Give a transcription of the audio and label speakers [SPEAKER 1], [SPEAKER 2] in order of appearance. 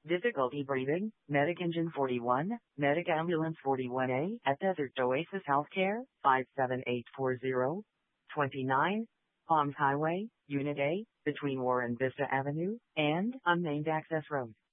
[SPEAKER 1] Difficulty breathing, Medic Engine 41, Medic Ambulance 41A at Desert Oasis Healthcare, 57840, 29, Palms Highway, Unit A, between Warren Vista Avenue and Unnamed Access Road.